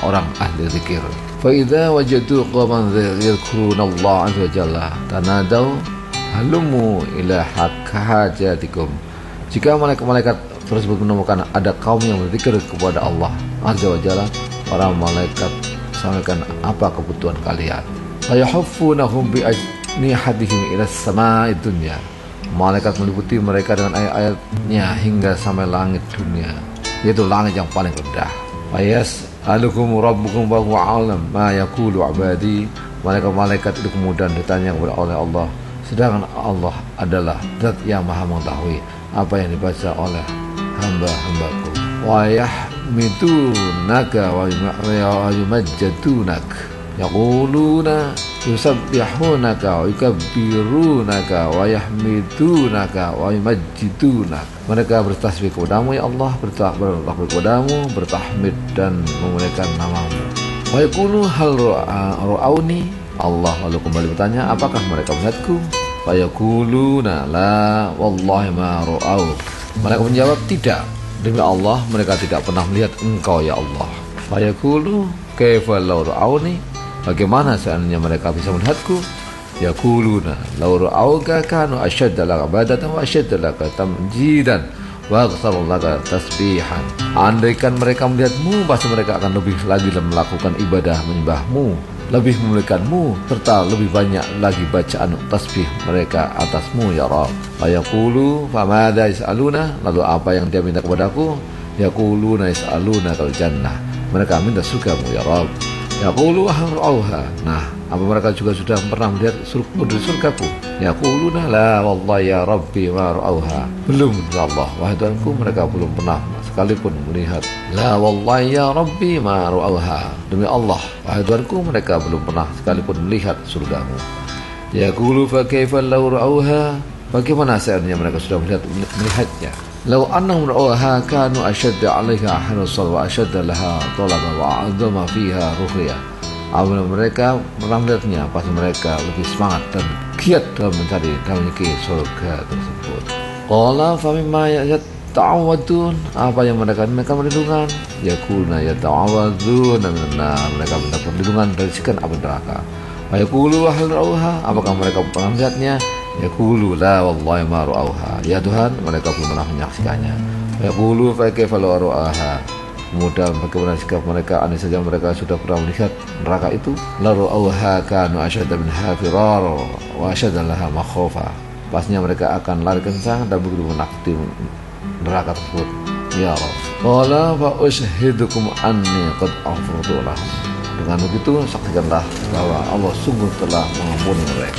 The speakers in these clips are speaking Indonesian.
orang ahli zikir. Fa idza wajadu qauman yadhkuruna azza wa jalla tanadaw halumu ila hajatikum. Jika malaikat tersebut menemukan ada kaum yang berzikir kepada Allah azza wa jalla, para malaikat sampaikan apa kebutuhan kalian. Fayahuffunahum bi ajnihadihim ila samai dunya. Malaikat meliputi mereka dengan ayat-ayatnya hingga sampai langit dunia, yaitu langit yang paling rendah. Fayas alukum rabbukum wa huwa alam ma yaqulu abadi. Malaikat itu kemudian ditanya kepada oleh Allah, sedangkan Allah adalah zat yang maha mengetahui apa yang dibaca oleh hamba-hambaku. Wa yahmidunaka wa yumajjadunaka yaquluna yusabbihunaka wa yukabbirunaka wa yahmidunaka wa yumajjidunaka. Mereka bertasbih kepadamu ya Allah, bertakbir kepadamu, bertahmid dan memuliakan namamu. Wa yaqulu hal ra'auni. Allah lalu kembali bertanya, apakah mereka melihatku? Wa yaquluna la wallahi ma ra'au. Mereka menjawab, tidak, demi Allah mereka tidak pernah melihat engkau ya Allah. Wa yaqulu kaifa law ra'auni. Bagaimana seandainya mereka bisa melihatku? Yaquluna law ra'auka kanu ashadda laka ibadatan wa ashadda laka tamjidan wa aktsaru laka tasbihan. Andaikan mereka melihatmu, pasti mereka akan lebih lagi melakukan ibadah menyembahmu, lebih memuliakanmu, serta lebih banyak lagi bacaan tasbih mereka atasmu ya Rabb. Wa yaqulu famadza yas'aluna. Lalu apa yang dia minta kepadaku? Yaquluna yas'aluna kal jannah. Mereka minta surgamu ya Rabb. Yaqulu ahrauha. Nah, apa mereka juga sudah pernah melihat surgaku? Yaquluna la wallahi ya rabbi ma ra'auha. Belum ya Allah, wahai Tuhanku, mereka belum pernah sekalipun melihat. La wallahi ya rabbi ma ra'auha. Demi Allah, wahai Tuhanku, mereka belum pernah sekalipun melihat surgamu. Yaqulu fa kaifa law ra'auha. Bagaimana seandainya mereka sudah melihatnya? Law annahum ra'awha kanu ashadda 'alaiha hirsan wa ashadda laha talaba wa 'azama fiha ruhya. Apabila mereka pernah melihatnya, pasti mereka lebih semangat dan giat dalam mencari dan memiliki surga tersebut. Qala fa mimma yata'awadun. Apa yang mereka minta perlindungan? Yaquluna yata'awadun minna. Mereka minta perlindungan dari siksaan api neraka. Wa yaqulu hal ra'awha. Apakah mereka pernah melihatnya? Yaqulu la wallahi ma ra'auha. Ya Tuhan, mereka belum pernah menyaksikannya. Yaqulu fa kaifa law ra'aha. Kemudian bagaimana sikap mereka andai saja mereka sudah pernah melihat neraka itu? La ra'auha kanu asyadda minha firar wa asyadda laha makhafa. Pastinya mereka akan lari kencang dan begitu menakuti neraka tersebut. Ya Rabb. Qala fa ushidukum anni qad ghafartu lahum. Dengan begitu saksikanlah bahwa Allah sungguh telah mengampuni mereka.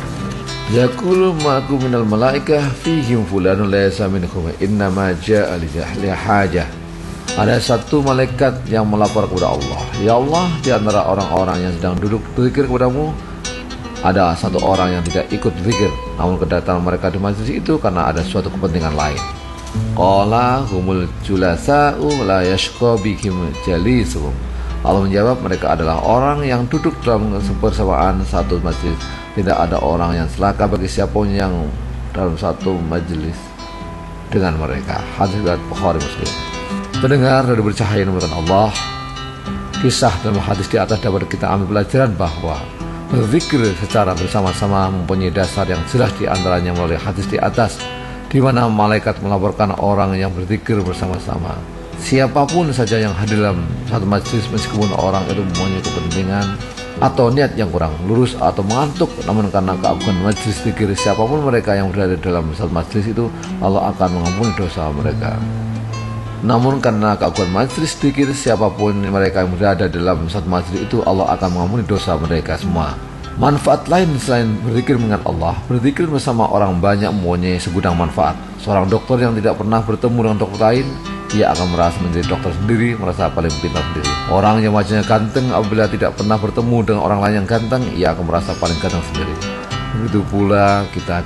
Yaqulu ma'akum minal malaikah fihim fulanun laysa minkum innama ja'a li hajah. Ada satu malaikat yang melapor kepada Allah, ya Allah, di antara orang-orang yang sedang duduk berzikir kepadamu ada satu orang yang tidak ikut berzikir, namun kedatangan mereka di majlis itu karena ada suatu kepentingan lain. Qala humul julasa'u la yashqa bihim jalisuhum. Allah menjawab, mereka adalah orang yang duduk dalam bersamaan satu majlis. Tidak ada orang yang celaka bagi siapapun yang dalam satu majelis dengan mereka. Hadis riwayat Bukhari Muslim. Pendengar dari bercahaya merupakan Allah. Kisah dalam hadis di atas dapat kita ambil pelajaran bahwa berzikir secara bersama-sama mempunyai dasar yang jelas, di antaranya melalui hadis di atas, di mana malaikat melaporkan orang yang berzikir bersama-sama. Siapapun saja yang hadir dalam satu majelis, meskipun orang itu mempunyai kepentingan atau niat yang kurang lurus atau mengantuk, namun karena keagungan majelis zikir siapapun mereka yang berada dalam satu majelis itu, Allah akan mengampuni dosa mereka. Namun karena keagungan majelis zikir siapapun mereka yang berada dalam satu majelis itu, Allah akan mengampuni dosa mereka semua. Manfaat lain selain berzikir mengingat Allah, berzikir bersama orang banyak mempunyai segudang manfaat. Seorang dokter yang tidak pernah bertemu dengan dokter lain, ia akan merasa menjadi dokter sendiri, merasa paling pintar sendiri. Orang yang wajahnya ganteng, apabila tidak pernah bertemu dengan orang lain yang ganteng, ia akan merasa paling ganteng sendiri. Begitu pula kita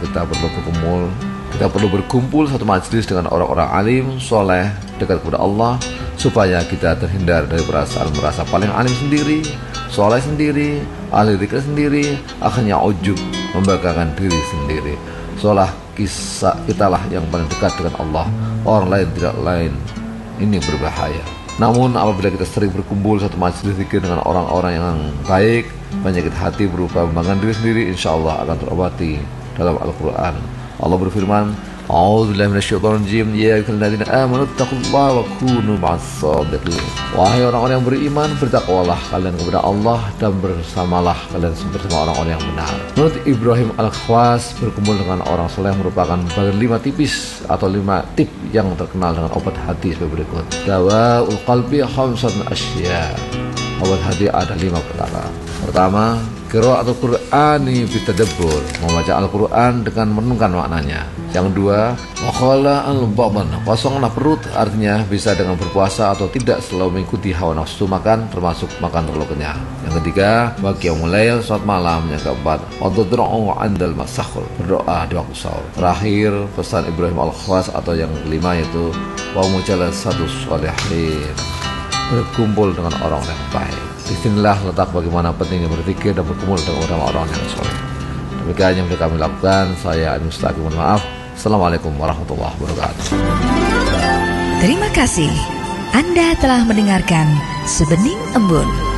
perlu berkumpul satu majelis dengan orang-orang alim, soleh, dekat kepada Allah, supaya kita terhindar dari perasaan merasa paling alim sendiri, soleh sendiri, ahli zikir sendiri, akhirnya ujub, membanggakan diri sendiri. Seolah kitalah yang paling dekat dengan Allah, orang lain tidak lain. Ini berbahaya. Namun apabila kita sering berkumpul satu majelis zikir dengan orang-orang yang baik, penyakit hati berupa membanggakan diri sendiri insya Allah akan terobati. Dalam Al-Quran Allah berfirman, A'udzubillahi minasyaitonirrajim, ya ayyuhalladzina amanu taqullaha wa kunu ma'as-shadiqin. Wahai orang-orang yang beriman, bertakwalah kalian kepada Allah dan bersamalah kalian bersama orang-orang yang benar. Menurut Ibrahim Al-Khwas, berkumpul dengan orang soleh merupakan bagian 5 tipis atau 5 tip yang terkenal dengan obat hati sebagai berikut. Dawaul qalbi khamsatun asya. Obat hati ada 5 perkara. Pertama, qiraatul Qur'ani bitadabbur, membaca Al-Quran dengan merenungkan maknanya. Yang kedua, wakhala al-batn, kosonglah perut, artinya bisa dengan berpuasa atau tidak selalu mengikuti hawa nafsu makan, termasuk makan terlalu kenyang. Yang ketiga, qiyamul lail, salat malam. Yang keempat, waddu'u 'indal masahur, berdoa di waktu sahur. Terakhir, pesan Ibrahim Al-Khwas atau yang kelima yaitu wa mujalasatu sholihin, berkumpul dengan orang yang baik. Disinilah letak bagaimana pentingnya berzikir dan berkumpul dengan orang-orang yang soleh. Demikian yang sudah kami lakukan. Saya Adi Mustaqim, mohon maaf. Assalamualaikum warahmatullahi wabarakatuh. Terima kasih. Anda telah mendengarkan Sebening Embun.